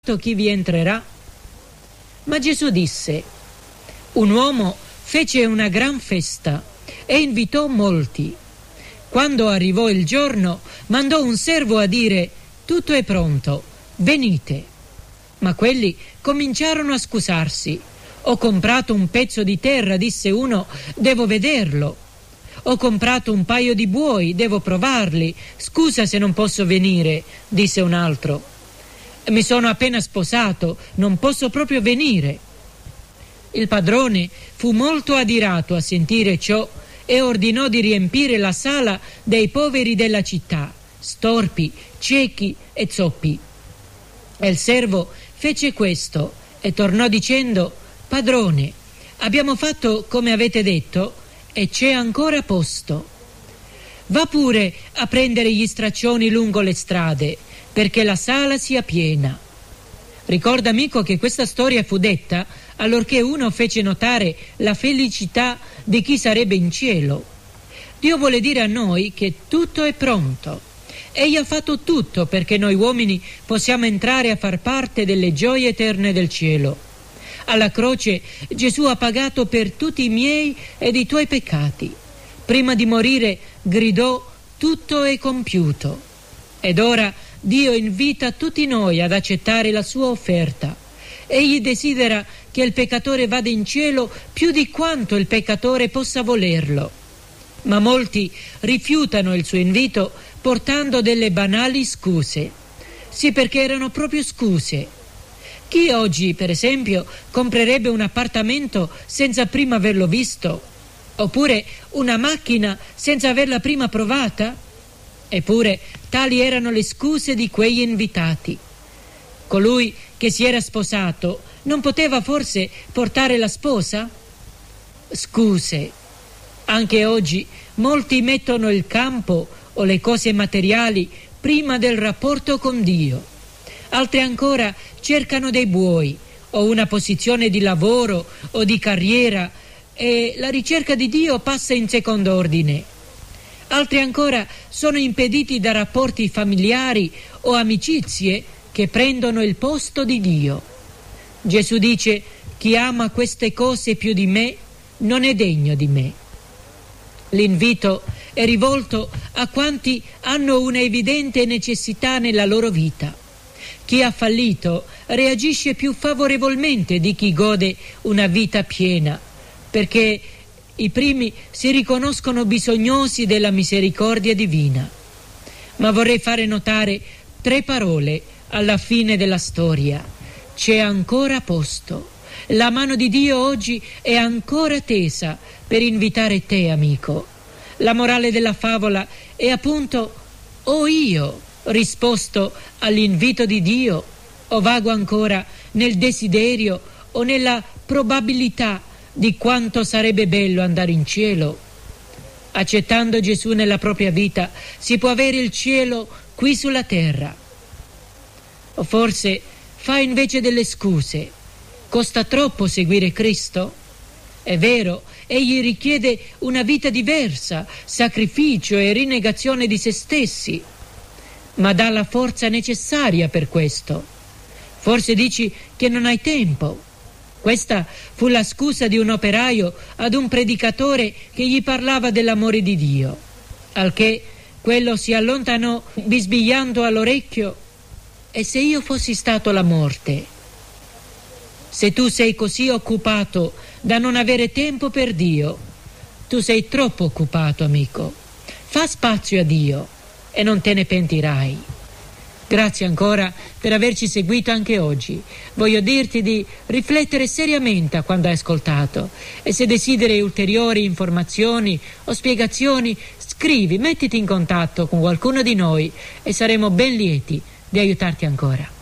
chi vi entrerà? Ma Gesù disse: un uomo fece una gran festa e invitò molti. Quando arrivò il giorno, mandò un servo a dire: tutto è pronto, venite. Ma quelli cominciarono a scusarsi. Ho comprato un pezzo di terra, disse uno, devo vederlo. Ho comprato un paio di buoi, devo provarli. Scusa se non posso venire, disse un altro. Mi sono appena sposato, non posso proprio venire. Il padrone fu molto adirato a sentire ciò e ordinò di riempire la sala dei poveri della città, storpi, ciechi e zoppi. E il servo fece questo e tornò dicendo: padrone, abbiamo fatto come avete detto e c'è ancora posto. Va pure a prendere gli straccioni lungo le strade, perché la sala sia piena. Ricorda, amico, che questa storia fu detta allorché uno fece notare la felicità di chi sarebbe in cielo. Dio vuole dire a noi che tutto è pronto. Egli ha fatto tutto perché noi uomini possiamo entrare a far parte delle gioie eterne del cielo. Alla croce Gesù ha pagato per tutti i miei ed i tuoi peccati. Prima di morire gridò: tutto è compiuto. Ed ora Dio invita tutti noi ad accettare la sua offerta. Egli desidera che il peccatore vada in cielo più di quanto il peccatore possa volerlo. Ma molti rifiutano il suo invito portando delle banali scuse. Sì, perché erano proprio scuse. Chi oggi, per esempio, comprerebbe un appartamento senza prima averlo visto? Oppure una macchina senza averla prima provata? Eppure tali erano le scuse di quegli invitati. Colui che si era sposato non poteva forse portare la sposa? Scuse. Anche oggi molti mettono il campo o le cose materiali prima del rapporto con Dio. Altri ancora cercano dei buoi o una posizione di lavoro o di carriera e la ricerca di Dio passa in secondo ordine. Altri ancora sono impediti da rapporti familiari o amicizie che prendono il posto di Dio. Gesù dice: chi ama queste cose più di me non è degno di me. L'invito è rivolto a quanti hanno una evidente necessità nella loro vita. Chi ha fallito reagisce più favorevolmente di chi gode una vita piena, perché i primi si riconoscono bisognosi della misericordia divina. Ma vorrei fare notare 3 parole alla fine della storia. C'è ancora posto. La mano di Dio oggi è ancora tesa per invitare te, amico. La morale della favola è appunto: o io risposto all'invito di Dio, o vago ancora nel desiderio o nella probabilità di quanto sarebbe bello andare in cielo. Accettando Gesù nella propria vita si può avere il cielo qui sulla terra. O forse fai invece delle scuse. Costa troppo seguire Cristo? È vero, egli richiede una vita diversa, sacrificio e rinnegazione di se stessi, ma dà la forza necessaria per questo. Forse dici che non hai tempo. Questa fu la scusa di un operaio ad un predicatore che gli parlava dell'amore di Dio, al che quello si allontanò bisbigliando all'orecchio: e se io fossi stato la morte? Se tu sei così occupato da non avere tempo per Dio, tu sei troppo occupato, amico. Fa spazio a Dio e non te ne pentirai. Grazie ancora per averci seguito anche oggi. Voglio dirti di riflettere seriamente a quando hai ascoltato, e se desideri ulteriori informazioni o spiegazioni, scrivi, mettiti in contatto con qualcuno di noi e saremo ben lieti di aiutarti ancora.